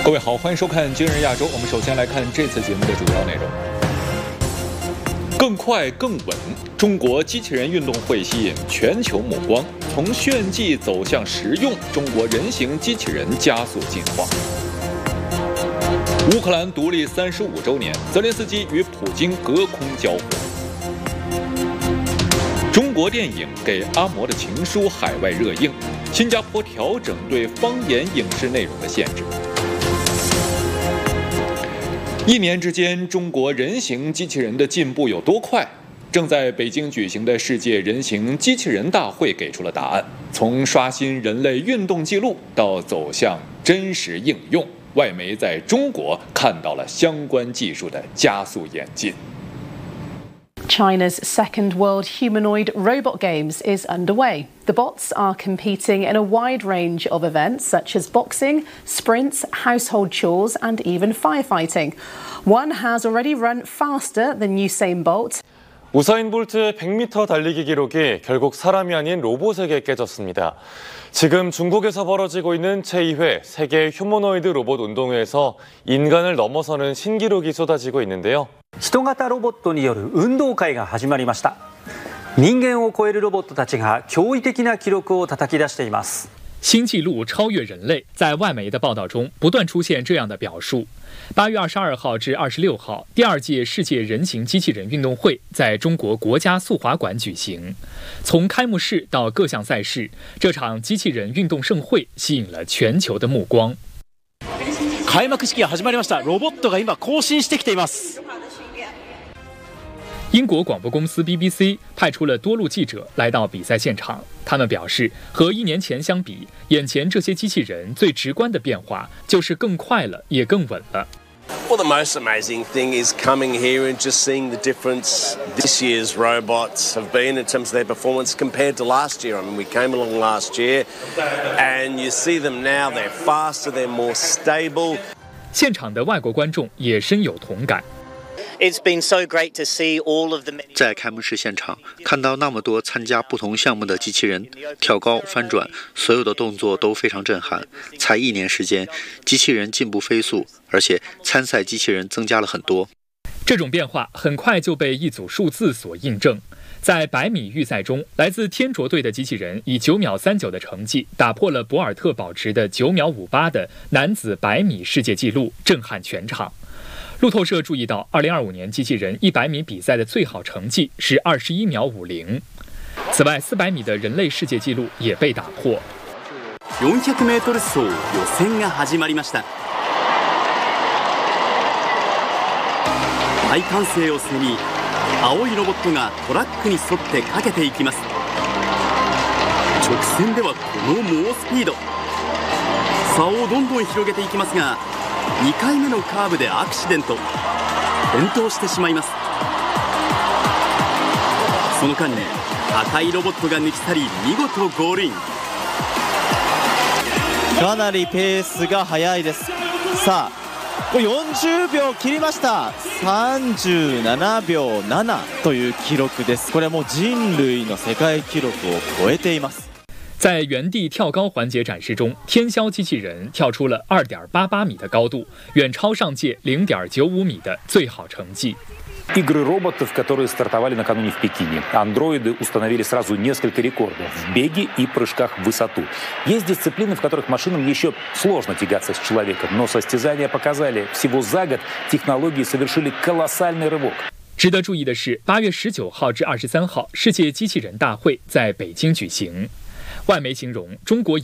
各位好，欢迎收看《今日亚洲》。我们首先来看这次节目的主要内容：更快更稳，中国机器人运动会吸引全球目光。从炫技走向实用，中国人形机器人加速进化。乌克兰独立35周年，泽连斯基与普京隔空交火。中国电影《给阿嬷的情书》海外热映，新加坡调整对方言影视内容的限制。1年之间，中国人形机器人的进步有多快？正在北京举行的世界人形机器人大会给出了答案。从刷新人类运动记录到走向真实应用，外媒在中国看到了相关技术的加速演进。 China's second World Humanoid Robot Games is underway. The bots are competing in a wide range of events such as boxing, sprints, household chores, and even firefighting. One has already run faster than Usain Bolt. 우사인 볼트의 100m 달리기 기록이 결국 사람이 아닌 로봇에게 깨졌습니다. 지금 중국에서 벌어지고 있는 제2회 세계 휴머노이드 로봇 운동회에서 인간을 넘어서는 신기록이 쏟아지고 있는데요. 人型ロボットによる運動会が始まりました。人間を超えるロボットたちが驚異的な記録を叩き出しています。 新纪录超越人类，在外媒的报道中不断出现这样的表述。8月22号至26号，第2届世界人形机器人运动会在中国国家速滑馆举行。从开幕式到各项赛事，这场机器人运动盛会吸引了全球的目光。 開幕式が始まりました。ロボットが今更新してきています。 英国广播公司 BBC 派出了多路记者来到比赛现场，他们表示，和1年前相比，眼前这些机器人最直观的变化就是更快了，也更稳了。 Well, the most amazing thing is coming here and just seeing the difference this year's robots have been in terms of their performance compared to last year. I mean, we came along last year, and you see them now. They're faster, they're more stable. 现场的外国观众也深有同感。 It's been so great to see all of the. 在开幕式现场看到那么多参加不同项目的机器人，跳高、翻转，所有的动作都非常震撼。才1年时间，机器人进步飞速，而且参赛机器人增加了很多。 这种变化很快就被一组数字所印证。在100米预赛中，来自天卓队的机器人以9秒39的成绩打破了博尔特保持的9秒58的男子100米世界纪录，震撼全场。路透社注意到，2025年機器人100米比赛的最好成绩是21秒50。此外，400米的人类世界纪录也被打破。 400メートル走予選が始まりました。大歓声を背に、青いロボットがトラックに沿ってかけていきます。直線ではこの猛スピード、差をどんどん広げていきますが。2回目のカーブでアクシデント、転倒してしまいます。その間に赤いロボットが抜き去り、見事ゴールイン。 かなりペースが速いです。さあ40秒切りました。37秒7という記録です。これはもう人類の世界記録を超えています。 在原地跳高环节展示中，天霄机器人跳出了2.88米的高度，远超上届0.95米的最好成绩。 Игры роботов, которые стартовали накануне в Пекине. Андроиды установили сразу несколько рекордов в беге и прыжках в высоту. Есть дисциплины, в которых машинам еще сложно тягаться с человеком, но состязания показали, всего за год технологии совершили колоссальный рывок. 值得注意的是，8月19号至23号，世界机器人大会在北京举行。外媒形容中国